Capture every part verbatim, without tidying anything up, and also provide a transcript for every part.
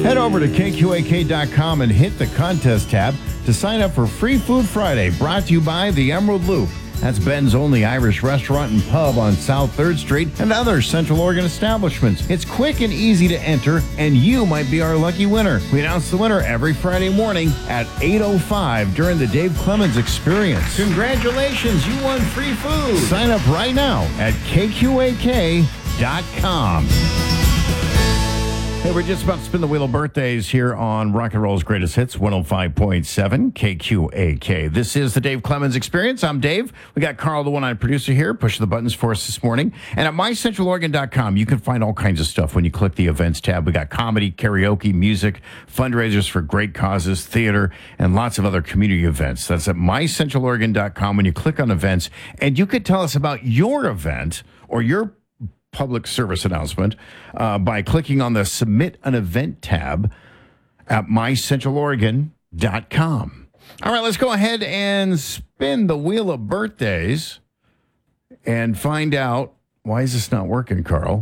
Head over to K Q A K dot com and hit the contest tab to sign up for Free Food Friday, brought to you by the Emerald Loop. That's Ben's only Irish restaurant and pub on South third Street and other Central Oregon establishments. It's quick and easy to enter, and you might be our lucky winner. We announce the winner every Friday morning at eight oh five during the Dave Clemens Experience. Congratulations, you won free food. Sign up right now at K Q A K dot com. Hey, we're just about to spin the wheel of birthdays here on Rock and Roll's Greatest Hits, one oh five point seven K Q A K. This is the Dave Clemens Experience. I'm Dave. We got Carl, the one-eyed producer here, pushing the buttons for us this morning. And at my central oregon dot com, you can find all kinds of stuff when you click the events tab. We got comedy, karaoke, music, fundraisers for great causes, theater, and lots of other community events. That's at my central oregon dot com when you click on events. And you could tell us about your event or your public service announcement uh, by clicking on the Submit an Event tab at my central oregon dot com. All right, let's go ahead and spin the wheel of birthdays and find out, why is this not working, Carl?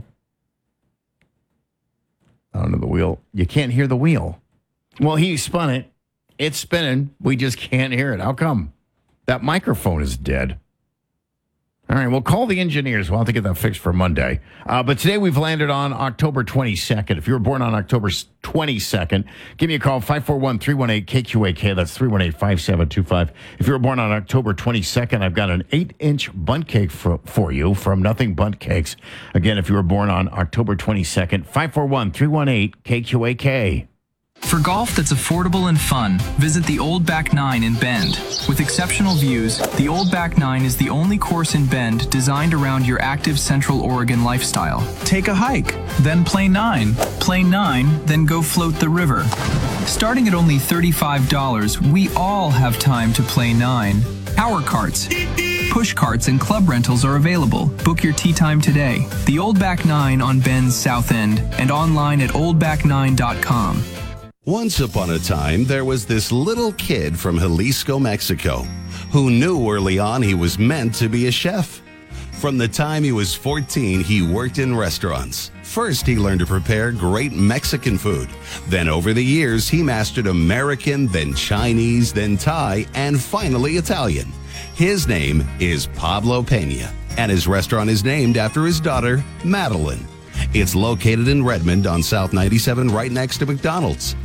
I don't know the wheel. You can't hear the wheel. Well, he spun it. It's spinning. We just can't hear it. How come? That microphone is dead. All right, we'll call the engineers. We'll have to get that fixed for Monday. Uh, but today we've landed on October twenty-second. If you were born on October twenty-second, give me a call, five four one, three one eight, K Q A K. That's three one eight, five seven two five. If you were born on October twenty-second, I've got an eight-inch bundt cake for, for you from Nothing Bundt Cakes. Again, if you were born on October twenty-second, five four one, three one eight, K Q A K. For golf that's affordable and fun, visit the Old Back Nine in Bend. With exceptional views, the Old Back Nine is the only course in Bend designed around your active Central Oregon lifestyle. Take a hike, then play nine. Play nine, then go float the river. Starting at only thirty-five dollars, we all have time to play nine. Power carts, push carts, and club rentals are available. Book your tee time today. The Old Back Nine on Bend's South End and online at old back nine dot com. Once upon a time, there was this little kid from Jalisco, Mexico, who knew early on he was meant to be a chef. From the time he was fourteen, he worked in restaurants. First, he learned to prepare great Mexican food. Then over the years, he mastered American, then Chinese, then Thai, and finally Italian. His name is Pablo Pena, and his restaurant is named after his daughter, Madeline. It's located in Redmond on South ninety-seven, right next to McDonald's.